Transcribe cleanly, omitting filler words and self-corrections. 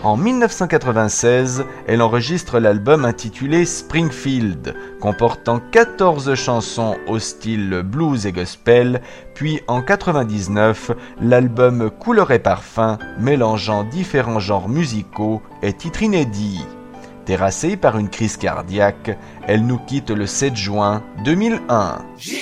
En 1996, elle enregistre l'album intitulé Springfield, comportant 14 chansons au style blues et gospel, puis en 1999, l'album Couleur et Parfum, mélangeant différents genres musicaux et titres inédits. Terrassée par une crise cardiaque, elle nous quitte le 7 juin 2001.